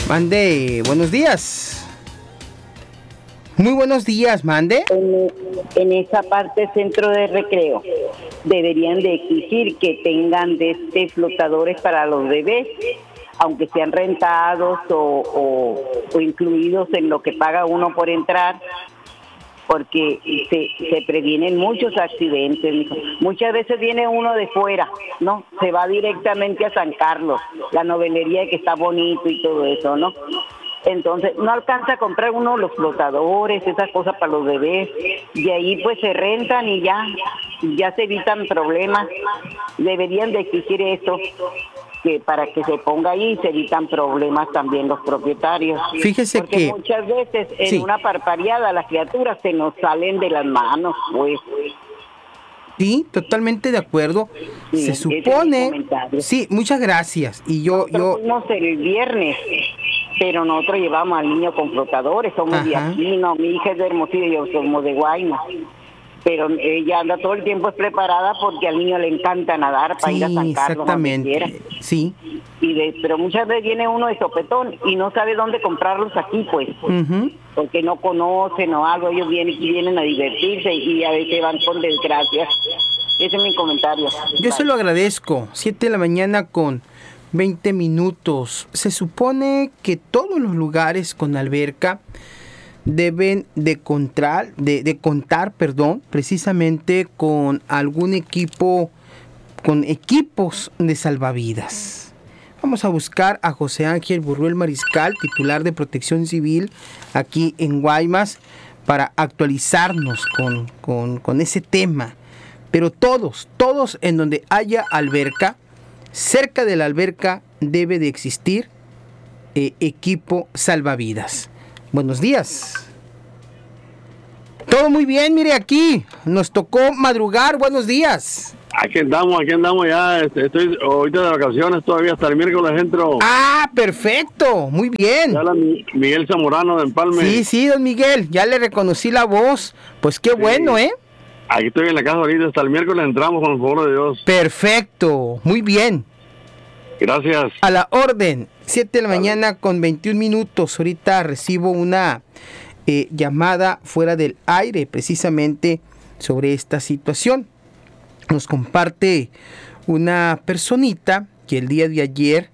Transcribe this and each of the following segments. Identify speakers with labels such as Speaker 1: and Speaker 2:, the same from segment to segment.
Speaker 1: Mande, buenos días. Muy buenos días, mande.
Speaker 2: En esa parte centro de recreo deberían de exigir que tengan flotadores para los bebés, aunque sean rentados o incluidos en lo que paga uno por entrar, porque se previenen muchos accidentes. Muchas veces viene uno de fuera, ¿no? Se va directamente a San Carlos, la novelería que está bonito y todo eso, ¿no? Entonces no alcanza a comprar uno los flotadores, esas cosas para los bebés, y ahí pues se rentan y ya se evitan problemas. Deberían de exigir eso, que para que se ponga ahí se evitan problemas también los propietarios.
Speaker 1: Fíjese
Speaker 2: porque
Speaker 1: que
Speaker 2: muchas veces en
Speaker 1: sí.
Speaker 2: una parpadeada las criaturas se nos salen de las manos, pues.
Speaker 1: Sí, totalmente de acuerdo.
Speaker 2: Sí,
Speaker 1: Se
Speaker 2: ese es mi
Speaker 1: supone.
Speaker 2: comentario.
Speaker 1: Sí, muchas gracias. Y
Speaker 2: Nosotros fuimos el viernes, pero nosotros llevamos al niño con flotadores, somos de
Speaker 1: Ajá.
Speaker 2: aquí, no, mi hija es de Hermosillo y yo somos de Guaymas. Pero ella anda todo el tiempo preparada porque al niño le encanta nadar para ir a San
Speaker 1: Sí,
Speaker 2: Carlos, donde quiera.
Speaker 1: exactamente. Sí.
Speaker 2: Pero muchas veces viene uno de sopetón y no sabe dónde comprarlos aquí, pues.
Speaker 1: Ujú.
Speaker 2: Porque no conocen o algo, ellos vienen a divertirse y a veces van con desgracias. Ese es mi comentario.
Speaker 1: Yo se lo agradezco. 7 de la mañana con 20 minutos. Se supone que todos los lugares con alberca deben de contar, precisamente con algún equipo, con equipos de salvavidas. Vamos a buscar a José Ángel Burruel Mariscal, titular de Protección Civil aquí en Guaymas, para actualizarnos con ese tema. Pero todos en donde haya alberca, cerca de la alberca debe de existir equipo salvavidas. Buenos días. Todo muy bien, mire aquí. Nos tocó madrugar. Buenos días.
Speaker 3: Aquí andamos ya. Estoy ahorita de vacaciones todavía hasta el miércoles entro.
Speaker 1: Ah, perfecto. Muy bien.
Speaker 3: Ya Miguel Zamorano de Empalme.
Speaker 1: Sí, don Miguel. Ya le reconocí la voz. Pues qué bueno, ¿eh?
Speaker 3: Aquí estoy en la casa ahorita. Hasta el miércoles entramos con el favor de Dios.
Speaker 1: Perfecto. Muy bien.
Speaker 3: Gracias.
Speaker 1: A la orden. 7 de la mañana con 21 minutos. Ahorita recibo una llamada fuera del aire precisamente sobre esta situación. Nos comparte una personita que el día de ayer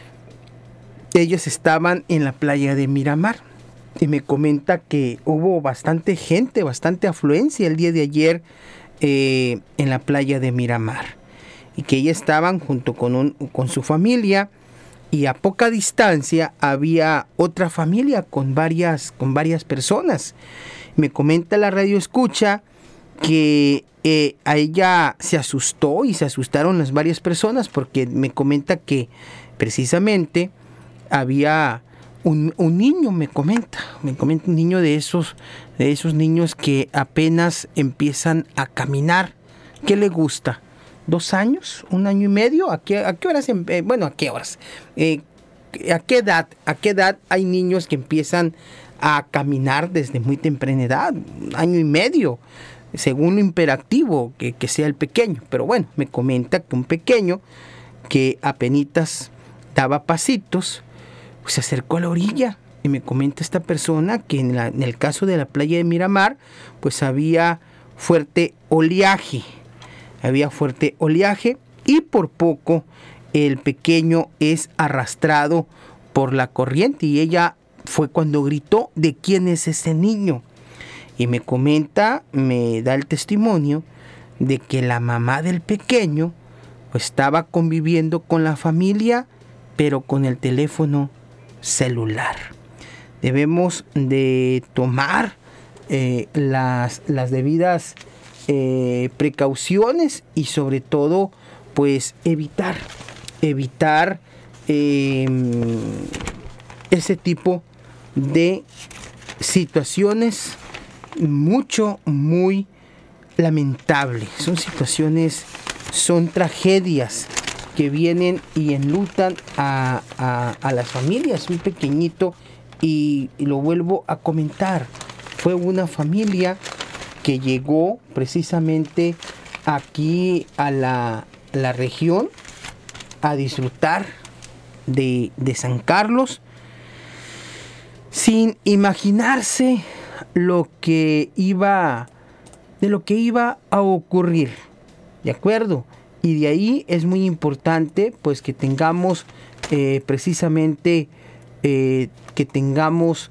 Speaker 1: ellos estaban en la playa de Miramar y me comenta que hubo bastante gente, bastante afluencia el día de ayer en la playa de Miramar y que ellos estaban junto con su familia y a poca distancia había otra familia con varias personas. Me comenta la radio escucha que a ella se asustó y se asustaron las varias personas porque me comenta que precisamente había un niño, me comenta un niño de esos niños que apenas empiezan a caminar. ¿Qué le gusta? 2 años, 1 año y medio. ¿A qué horas? ¿A qué horas? ¿A qué edad hay niños que empiezan a caminar desde muy temprana edad? 1 año y medio, según lo imperativo que sea el pequeño. Pero bueno, me comenta que un pequeño que apenitas daba pasitos, pues se acercó a la orilla. Y me comenta esta persona que en el caso de la playa de Miramar, pues había fuerte oleaje y por poco el pequeño es arrastrado por la corriente y ella fue cuando gritó: ¿de quién es ese niño? Y me comenta, me da el testimonio de que la mamá del pequeño pues estaba conviviendo con la familia, pero con el teléfono celular. Debemos de tomar las debidas precauciones y sobre todo pues evitar ese tipo de situaciones muy lamentables. Son tragedias que vienen y enlutan a las familias. Un pequeñito, y lo vuelvo a comentar, fue una familia que llegó precisamente aquí a la región a disfrutar de San Carlos sin imaginarse de lo que iba a ocurrir, ¿de acuerdo? Y de ahí es muy importante pues que tengamos precisamente que tengamos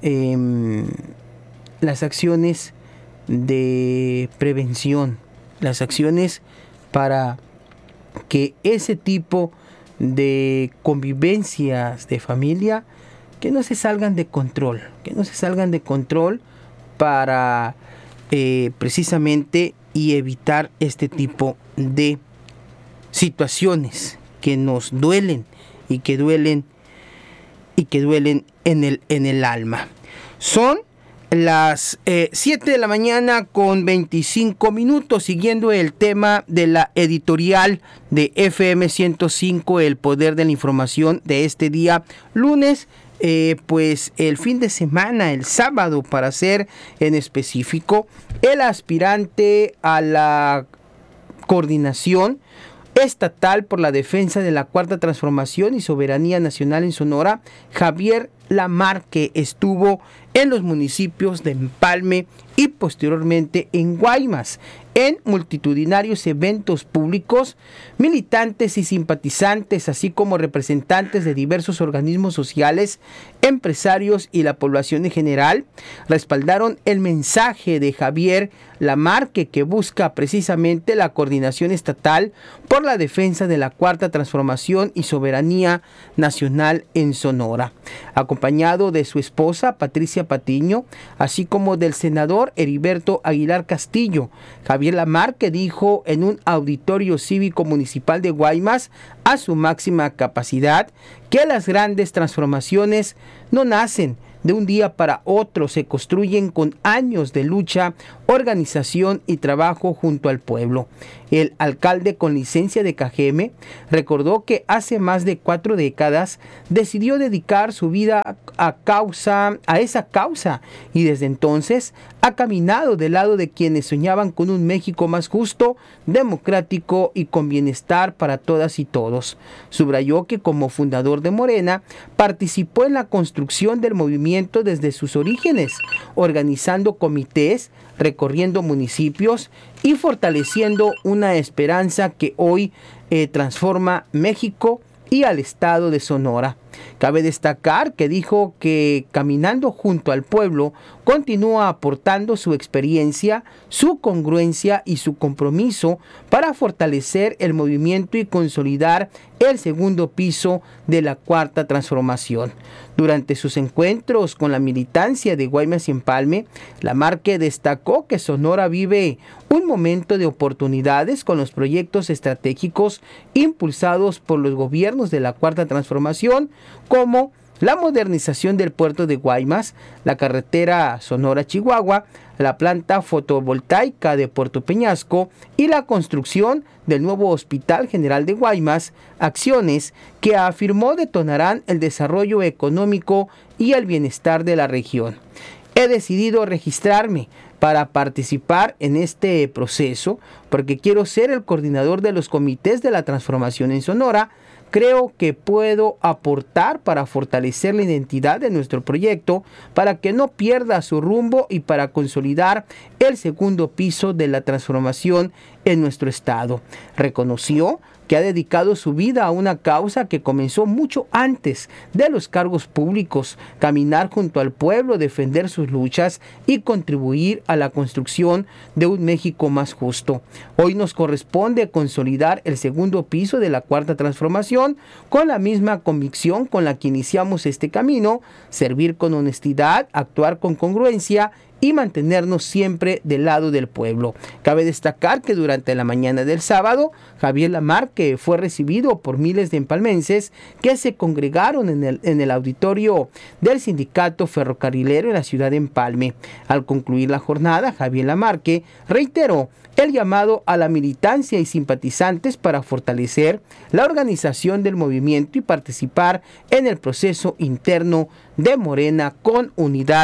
Speaker 1: las acciones de prevención, las acciones para que ese tipo de convivencias de familia que no se salgan de control, para precisamente y evitar este tipo de situaciones que nos duelen y que duelen en el alma. Son las 7 de la mañana con 25 minutos, siguiendo el tema de la editorial de FM 105, El Poder de la Información, de este día lunes. Pues el fin de semana, el sábado para ser en específico, el aspirante a la coordinación estatal por la defensa de la Cuarta Transformación y Soberanía Nacional en Sonora, Javier Lamarque, estuvo en los municipios de Empalme y posteriormente en Guaymas, en multitudinarios eventos públicos. Militantes y simpatizantes, así como representantes de diversos organismos sociales, empresarios y la población en general, respaldaron el mensaje de Javier Lamarque, que busca precisamente la coordinación estatal por la defensa de la Cuarta Transformación y Soberanía Nacional en Sonora. Acompañado de su esposa Patricia Patiño, así como del senador Heriberto Aguilar Castillo, Javier Lamarque dijo en un auditorio cívico municipal de Guaymas, a su máxima capacidad, que las grandes transformaciones no nacen de un día para otro, se construyen con años de lucha, organización y trabajo junto al pueblo. El alcalde con licencia de Cajeme recordó que hace más de 4 décadas decidió dedicar su vida a esa causa, y desde entonces ha caminado del lado de quienes soñaban con un México más justo, democrático y con bienestar para todas y todos. Subrayó que como fundador de Morena participó en la construcción del movimiento desde sus orígenes, organizando comités, recorriendo municipios y fortaleciendo una esperanza que hoy transforma México y al estado de Sonora. Cabe destacar que dijo que caminando junto al pueblo continúa aportando su experiencia, su congruencia y su compromiso para fortalecer el movimiento y consolidar el segundo piso de la Cuarta Transformación. Durante sus encuentros con la militancia de Guaymas y Empalme, Lamarque destacó que Sonora vive un momento de oportunidades con los proyectos estratégicos impulsados por los gobiernos de la Cuarta Transformación, como la modernización del puerto de Guaymas, la carretera Sonora-Chihuahua, la planta fotovoltaica de Puerto Peñasco y la construcción del nuevo Hospital General de Guaymas, acciones que afirmó detonarán el desarrollo económico y el bienestar de la región. He decidido registrarme para participar en este proceso porque quiero ser el coordinador de los comités de la transformación en Sonora. Creo que puedo aportar para fortalecer la identidad de nuestro proyecto, para que no pierda su rumbo y para consolidar el segundo piso de la transformación en nuestro estado. Reconoció que ha dedicado su vida a una causa que comenzó mucho antes de los cargos públicos: caminar junto al pueblo, defender sus luchas y contribuir a la construcción de un México más justo. Hoy nos corresponde consolidar el segundo piso de la Cuarta Transformación con la misma convicción con la que iniciamos este camino: servir con honestidad, actuar con congruencia y mantenernos siempre del lado del pueblo. Cabe destacar que durante la mañana del sábado, Javier Lamarque fue recibido por miles de empalmenses que se congregaron en el auditorio del Sindicato Ferrocarrilero en la ciudad de Empalme. Al concluir la jornada, Javier Lamarque reiteró el llamado a la militancia y simpatizantes para fortalecer la organización del movimiento y participar en el proceso interno de Morena con unidad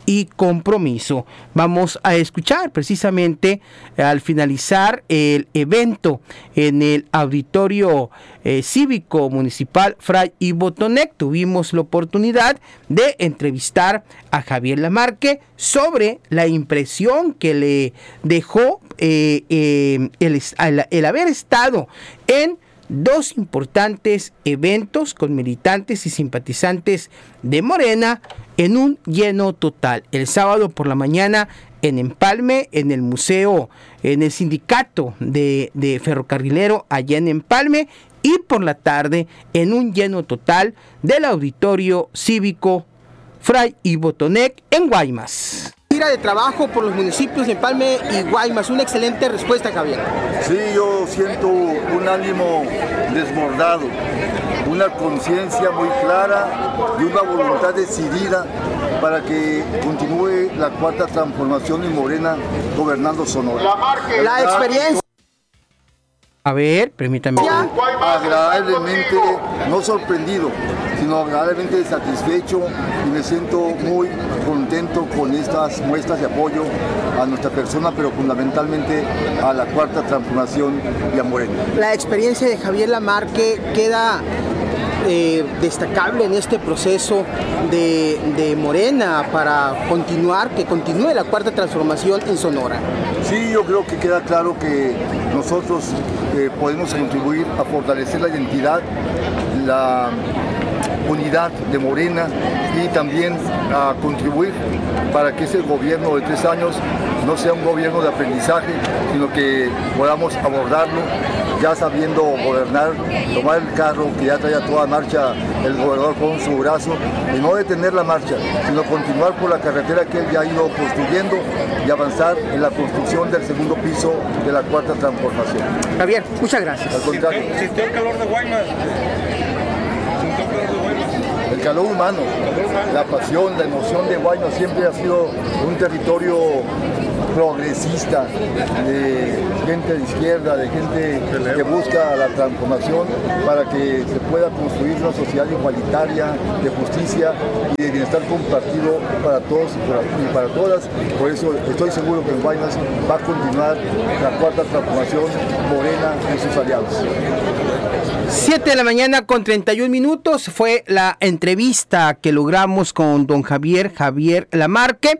Speaker 1: y compromiso. Vamos a escuchar precisamente al finalizar el evento en el auditorio cívico municipal Fray y Botonec. Tuvimos la oportunidad de entrevistar a Javier Lamarque sobre la impresión que le dejó el haber estado en dos importantes eventos con militantes y simpatizantes de Morena en un lleno total. El sábado por la mañana en Empalme, en el museo, en el sindicato de ferrocarrilero allá en Empalme, y por la tarde en un lleno total del auditorio cívico Fray y Botonec en Guaymas. Gira de trabajo por los municipios de Empalme y Guaymas. Una excelente respuesta, Javier.
Speaker 4: Sí, yo siento un ánimo desbordado, una conciencia muy clara y una voluntad decidida para que continúe la cuarta transformación en Morena gobernando Sonora.
Speaker 1: La experiencia. A ver, permítame.
Speaker 4: Agradablemente, no sorprendido, sino agradablemente satisfecho, y me siento muy contento con estas muestras de apoyo a nuestra persona, pero fundamentalmente a la cuarta transformación y a Morena.
Speaker 1: La experiencia de Javier Lamarque queda destacable en este proceso de Morena para que continúe la cuarta transformación en Sonora.
Speaker 4: Sí, yo creo que queda claro que nosotros podemos contribuir a fortalecer la identidad, la unidad de Morena, y también a contribuir para que ese gobierno de 3 años no sea un gobierno de aprendizaje, sino que podamos abordarlo ya sabiendo gobernar, tomar el carro que ya trae a toda marcha el gobernador con su brazo, y no detener la marcha, sino continuar por la carretera que él ya ha ido construyendo y avanzar en la construcción del segundo piso de la cuarta transformación.
Speaker 1: Javier, muchas gracias.
Speaker 4: Al contrario.
Speaker 5: ¿Sintió el calor de Guaymas?
Speaker 4: El calor humano, la pasión, la emoción de Guaymas siempre ha sido un territorio progresista, de gente de izquierda, de gente que busca la transformación para que se pueda construir una sociedad igualitaria, de justicia y de bienestar compartido para todos y para todas. Por eso estoy seguro que en Guaymas va a continuar la cuarta transformación Morena y sus aliados.
Speaker 1: 7 de la mañana con 31 minutos fue la entrevista que logramos con don Javier Lamarque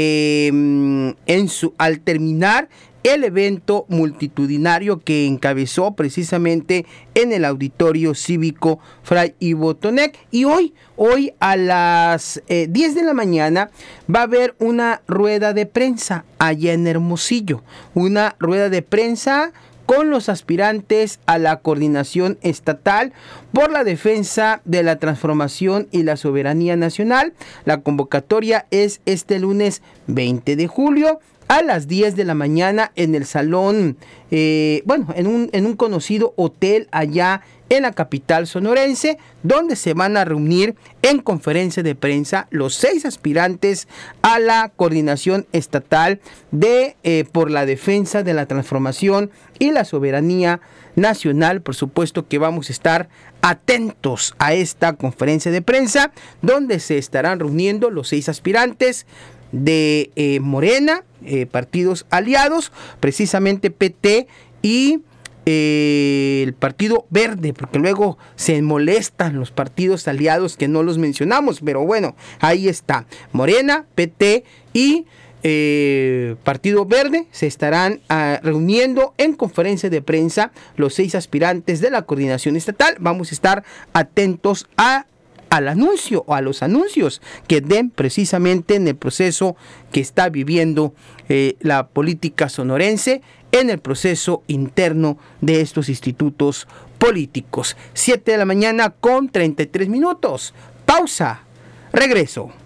Speaker 1: al terminar el evento multitudinario que encabezó precisamente en el auditorio cívico Fray y Botonec. Y hoy a las 10 de la mañana va a haber una rueda de prensa allá en Hermosillo, una rueda de prensa con los aspirantes a la coordinación estatal por la defensa de la transformación y la soberanía nacional. La convocatoria es este lunes 20 de julio a las 10 de la mañana en el salón, en un conocido hotel allá en la capital sonorense, donde se van a reunir en conferencia de prensa los 6 aspirantes a la coordinación estatal por la defensa de la transformación y la soberanía nacional. Por supuesto que vamos a estar atentos a esta conferencia de prensa, donde se estarán reuniendo los 6 aspirantes de Morena, partidos aliados, precisamente PT y el Partido Verde, porque luego se molestan los partidos aliados que no los mencionamos, pero bueno, ahí está, Morena, PT y Partido Verde se estarán reuniendo en conferencia de prensa los 6 aspirantes de la coordinación estatal. Vamos a estar atentos al anuncio o a los anuncios que den precisamente en el proceso que está viviendo la política sonorense, en el proceso interno de estos institutos políticos. 7 de la mañana con 33 minutos. Pausa. Regreso.